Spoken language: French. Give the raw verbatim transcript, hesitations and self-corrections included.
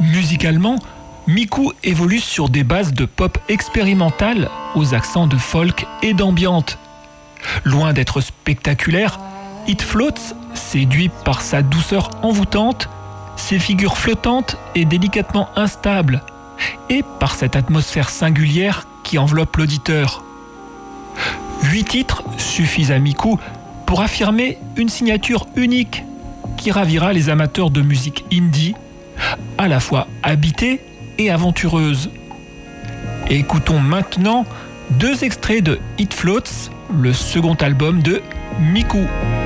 Musicalement, Miku évolue sur des bases de pop expérimentale aux accents de folk et d'ambiante. Loin d'être spectaculaire, It Floats séduit par sa douceur envoûtante, ses figures flottantes et délicatement instables, et par cette atmosphère singulière qui enveloppe l'auditeur. Huit titres suffisent à Miku pour affirmer une signature unique qui ravira les amateurs de musique indie, à la fois habitée et aventureuse. Écoutons maintenant deux extraits de It Floats, le second album de Miku.